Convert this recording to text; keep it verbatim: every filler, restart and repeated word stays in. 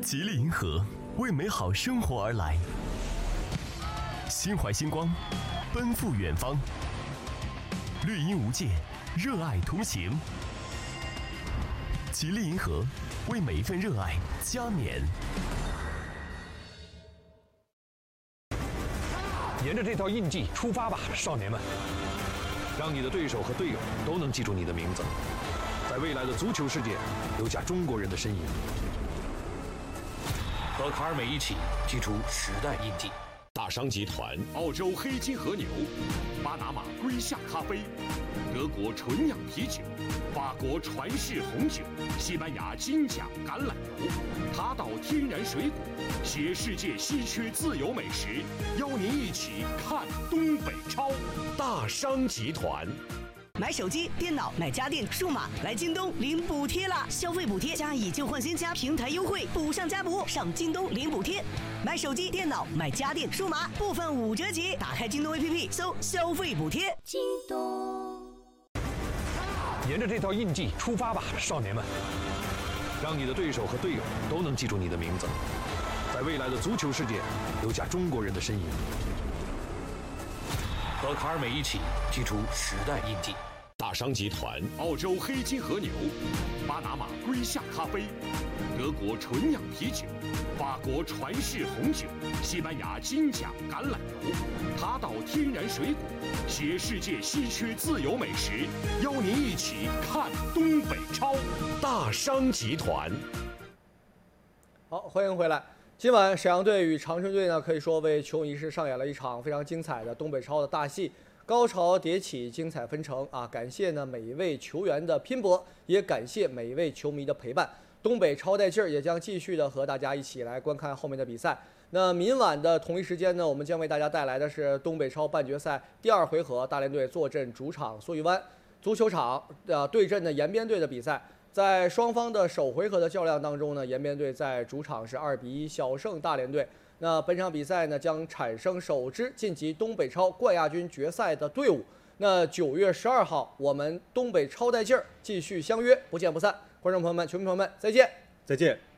吉利银河，为美好生活而来。心怀星光，奔赴远方。绿荫无界，热爱同行。吉利银河，为每一份热爱加冕。 沿着这条印记出发吧，少年们！让你的对手和队友都能记住你的名字，在未来的足球世界留下中国人的身影。和卡尔美一起记住时代印记。 大商集团、澳洲黑金和牛、巴拿马龟夏咖啡、德国纯氧啤酒、法国传世红酒、西班牙金奖橄榄油、塔岛天然水果，携世界稀缺自由美食，邀您一起看东北超。大商集团。 买手机、电脑、买家电、数码，来京东领补贴啦！消费补贴加以旧换新加平台优惠，补上加补，上京东领补贴。买手机、电脑、买家电、数码，部分五折起。打开京东 A P P， 搜消费补贴。京东。 沿着这条印记出发吧，少年们！让你的对手和队友都能记住你的名字，在未来的足球世界留下中国人的身影。和卡尔美一起记住时代印记。 大商集团、澳洲黑金和牛、巴拿马龟夏咖啡、德国纯氧啤酒、法国传世红酒、西班牙金奖橄榄油、塔岛天然水果，携世界稀缺自由美食，邀您一起看东北超。大商集团。 好，欢迎回来。今晚沈阳队与长春队呢，可以说为球迷是上演了一场非常精彩的东北超的大戏，高潮迭起，精彩纷呈啊！感谢呢每一位球员的拼搏，也感谢每一位球迷的陪伴。东北超带劲儿也将继续的和大家一起来观看后面的比赛。那明晚的同一时间呢，我们将为大家带来的是东北超半决赛第二回合，大连队坐镇主场梭鱼湾足球场呃对阵的延边队的比赛。在双方的首回合的较量当中呢，延边队在主场是二比一小胜大连队。那本场比赛呢，将产生首支晋级东北超冠亚军决赛的队伍。那九月十二号，我们东北超带劲儿继续相约，不见不散。观众朋友们、球迷朋友们，再见， 再见。